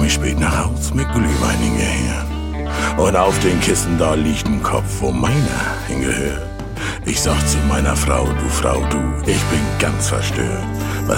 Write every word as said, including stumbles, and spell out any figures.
komm ich spät nach Haus mit Glühwein hingehört. Und auf den Kissen da liegt ein Kopf, wo meiner hingehört. Ich sag zu meiner Frau, du Frau, du, ich bin ganz verstört.